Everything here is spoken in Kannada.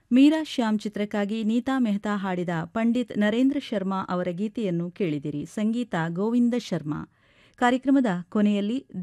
ಮೀರಾ ಶ್ಯಾಮ್ ಚಿತ್ರಕ್ಕಾಗಿ ನೀತಾ ಮೆಹ್ತಾ ಹಾಡಿದ ಪಂಡಿತ್ ನರೇಂದ್ರ ಶರ್ಮಾ ಅವರ ಗೀತೆಯನ್ನು ಕೇಳಿದಿರಿ. ಸಂಗೀತ ಗೋವಿಂದ ಶರ್ಮಾ. ಕಾರ್ಯಕ್ರಮದ ಕೊನೆಯಲ್ಲಿ